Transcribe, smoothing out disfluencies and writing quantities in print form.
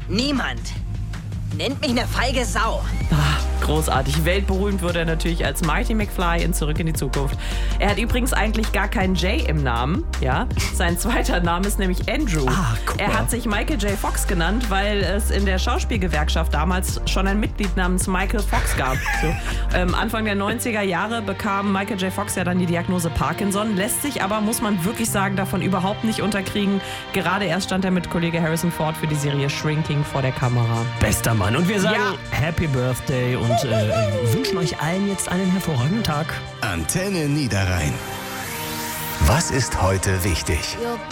Niemand nennt mich eine feige Sau. Großartig. Weltberühmt wurde er natürlich als Marty McFly in Zurück in die Zukunft. Er hat übrigens eigentlich gar keinen J im Namen. Ja? Sein zweiter Name ist nämlich Andrew. Er hat sich Michael J. Fox genannt, weil es in der Schauspielgewerkschaft damals schon ein Mitglied namens Michael Fox gab. Anfang der 90er Jahre bekam Michael J. Fox ja dann die Diagnose Parkinson, lässt sich aber, muss man wirklich sagen, davon überhaupt nicht unterkriegen. Gerade erst stand er mit Kollege Harrison Ford für die Serie Shrinking vor der Kamera. Bester Mann. Und wir sagen Happy Birthday und wünschen euch allen jetzt einen hervorragenden Tag. Antenne Niederrhein. Was ist heute wichtig?